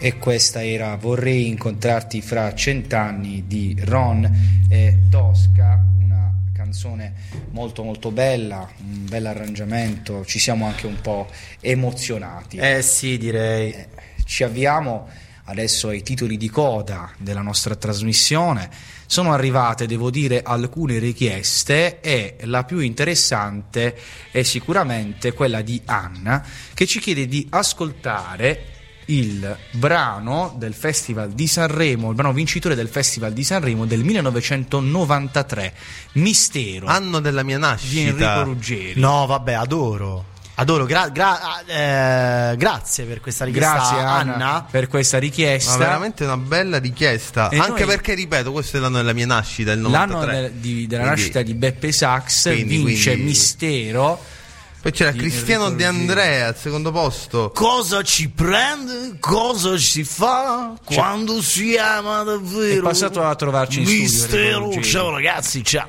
E questa era Vorrei incontrarti fra 100 anni di Ron e Tosca, una canzone molto molto bella, un bel arrangiamento, ci siamo anche un po' emozionati. Sì, direi. Ci avviamo adesso ai titoli di coda della nostra trasmissione. Sono arrivate, devo dire, alcune richieste e la più interessante è sicuramente quella di Anna, che ci chiede di ascoltare il brano del Festival di Sanremo, il brano vincitore del Festival di Sanremo del 1993, Mistero, anno della mia nascita, di Enrico Ruggeri. No, vabbè, adoro, grazie per questa richiesta. Grazie Anna per questa richiesta. Ma veramente una bella richiesta. E anche noi, perché, ripeto, questo è l'anno della mia nascita, il 93. L'anno della nascita di Beppe Sax, vince quindi... Mistero. Poi c'era Cristiano De Andrea al secondo posto. Cosa ci prende, cosa ci fa quando si ama davvero. È passato a trovarci in Mistero. studio. Ciao ragazzi, ciao.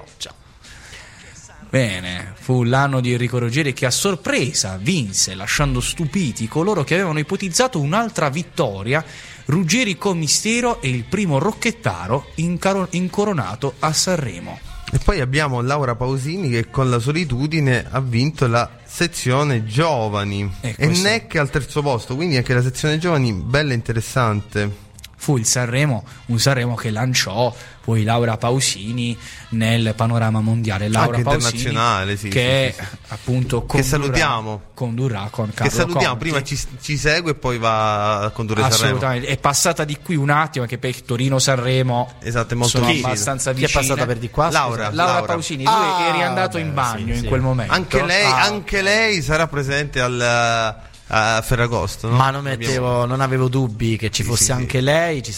Bene, fu l'anno di Enrico Ruggeri che a sorpresa vinse, lasciando stupiti coloro che avevano ipotizzato un'altra vittoria. Ruggeri con Mistero è il primo rocchettaro incoronato a Sanremo. E poi abbiamo Laura Pausini che con La solitudine ha vinto la sezione giovani e Neck al terzo posto, quindi anche la sezione giovani bella e interessante. Fu il Sanremo, un Sanremo che lanciò poi Laura Pausini nel panorama mondiale. Laura anche Pausini, internazionale, sì, che sì. appunto che salutiamo, condurrà con Carlo che salutiamo. Conti. Prima ci segue e poi va a condurre Sanremo. Assolutamente, è passata di qui un attimo, anche per Torino-Sanremo, esatto, è molto sono vicino. abbastanza Chi è vicine. passata per di qua? Laura Pausini, lui è riandato in bagno in quel momento. Anche lei sarà presente a Ferragosto, no? Ma non avevo dubbi che ci fosse anche lei.